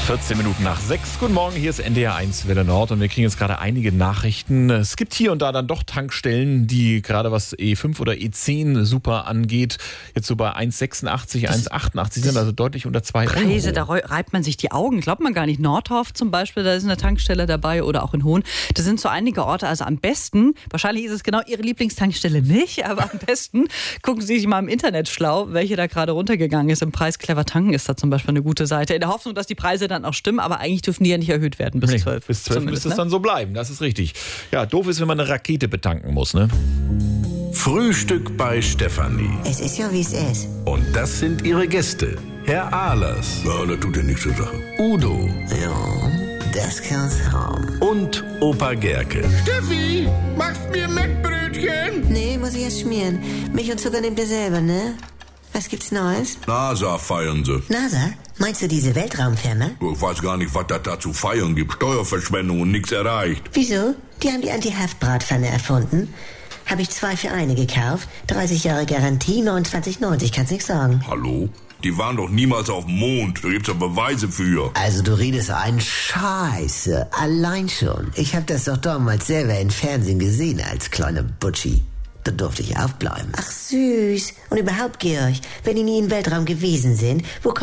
14 Minuten nach 6. Guten Morgen, hier ist NDR 1 Welle Nord und wir kriegen jetzt gerade einige Nachrichten. Es gibt hier und da dann doch Tankstellen, die gerade was E5 oder E10 super angeht, jetzt so bei 1,86, 1,88 sind, also deutlich unter 2 Euro. Preise, da reibt man sich die Augen, glaubt man gar nicht. Nordhof zum Beispiel, da ist eine Tankstelle dabei oder auch in Hohn. Das sind so einige Orte, also am besten, wahrscheinlich ist es genau Ihre Lieblingstankstelle nicht, aber am besten gucken Sie sich mal im Internet schlau, welche da gerade runtergegangen ist. Im Preis Clever Tanken ist da zum Beispiel eine gute Seite. In der Hoffnung, dass die Preise dann auch stimmen, aber eigentlich dürfen die ja nicht erhöht werden bis 12. Bis 12 müsste es dann so bleiben, das ist richtig. Ja, doof ist, wenn man eine Rakete betanken muss, ne? Frühstück bei Stefanie. Es ist ja, wie es ist. Und das sind ihre Gäste. Herr Ahlers. Ja, das tut ja nichts zur Sache. Udo. Ja, das kann's haben. Und Opa Gerke. Steffi, machst mir Mettbrötchen? Nee, muss ich erst schmieren. Milch und Zucker nehmt ihr selber, ne? Was gibt's Neues? NASA feiern sie. NASA? Meinst du diese Weltraumfirma? Ich weiß gar nicht, was das da zu feiern gibt. Steuerverschwendung und nichts erreicht. Wieso? Die haben die Anti-Haftbratpfanne erfunden. Habe ich 2 für eine gekauft. 30 Jahre Garantie, 29,90. Kannst nix sagen. Hallo? Die waren doch niemals auf dem Mond. Da gibt's ja Beweise für. Also du redest einen Scheiße. Allein schon. Ich habe das doch damals selber im Fernsehen gesehen als kleiner Butschi. Da durfte ich aufbleiben. Ach süß. Und überhaupt, Georg, wenn die nie im Weltraum gewesen sind, wo